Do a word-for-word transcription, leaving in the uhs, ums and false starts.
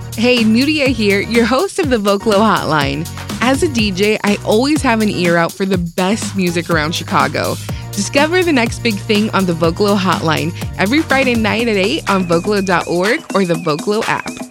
Hey, Nuria here, your host of the Vocalo Hotline. As a D J, I always have an ear out for the best music around Chicago. Discover the next big thing on the Vocalo Hotline every Friday night at eight on vocalo dot org or the Vocalo app.